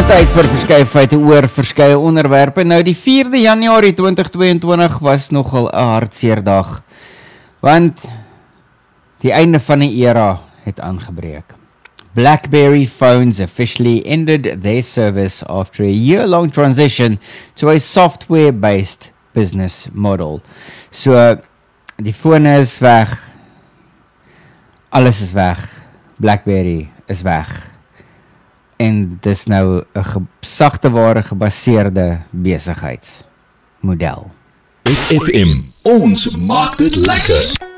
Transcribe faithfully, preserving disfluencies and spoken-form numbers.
Tyd vir verskeie feite oor verskeie onderwerpe. Nou die vierde Januarie twintig tweeëntwintig was nogal 'n hartseer dag, want die einde van die era het aangebreek. BlackBerry phones officially ended their service after a year-long transition to a software-based business model. So, die fone is weg, alles is weg, BlackBerry is weg. En dis nou 'n sagte ware gebaseerde besigheidsmodel. S F M, ons maak dit lekker.